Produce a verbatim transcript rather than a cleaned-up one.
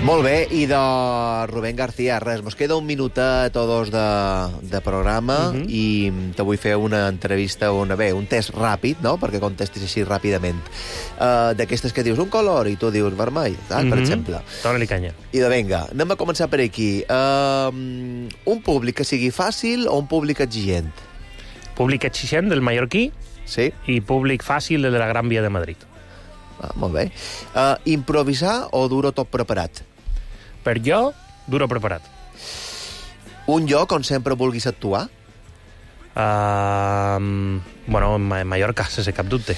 Molt bé, i de Rubén García, res, mos queda un minutet o dos de, de programa uh -huh. i te vull fer una entrevista, una, bé, un test ràpid, no?, perquè contestis així ràpidament. Uh, D'aquestes que dius un color i tu dius vermell, uh -huh. per exemple. Dóna-li canya. I de vinga, anem a començar per aquí. Uh, un públic que sigui fàcil o un públic exigent? Públic exigent del mallorquí Sí. i públic fàcil del de la Gran Via de Madrid. Ah, molt bé. Uh, improvisar o dur-ho tot preparat? Per jo, duro preparat. Un lloc on sempre vulguis actuar? Uh, bueno, a Mallorca, sense cap dubte.